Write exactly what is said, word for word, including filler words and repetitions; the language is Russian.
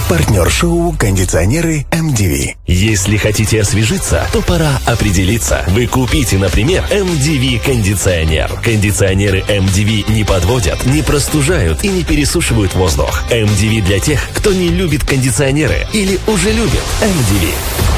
Партнер шоу «Кондиционеры эм ди ви». Если хотите освежиться, то пора определиться. Вы купите, например, эм ди ви кондиционер. Кондиционеры эм ди ви не подводят, не простужают и не пересушивают воздух. эм ди ви для тех, кто не любит кондиционеры или уже любит эм ди ви.